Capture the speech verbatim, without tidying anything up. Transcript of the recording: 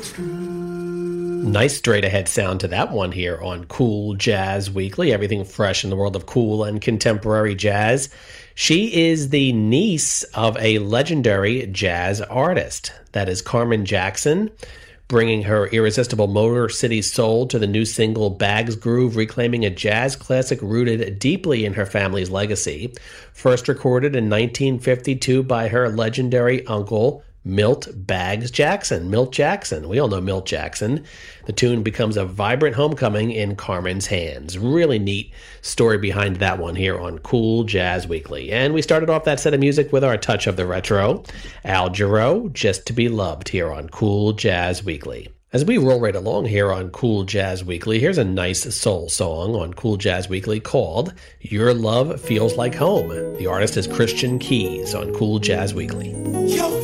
Nice straight ahead sound to that one here on Cool Jazz Weekly. Everything fresh in the world of cool and contemporary jazz. She is the niece of a legendary jazz artist. That is Carmen Jackson, bringing her irresistible Motor City soul to the new single Bags Groove, reclaiming a jazz classic rooted deeply in her family's legacy. First recorded in nineteen fifty-two by her legendary uncle, Milt Bags Jackson. Milt Jackson. We all know Milt Jackson. The tune becomes a vibrant homecoming in Carmen's hands. Really neat story behind that one here on Cool Jazz Weekly. And we started off that set of music with our touch of the retro. Al Jarreau, Just to Be Loved, here on Cool Jazz Weekly. As we roll right along here on Cool Jazz Weekly, here's a nice soul song on Cool Jazz Weekly called Your Love Feels Like Home. The artist is Christian Keys on Cool Jazz Weekly. Yo.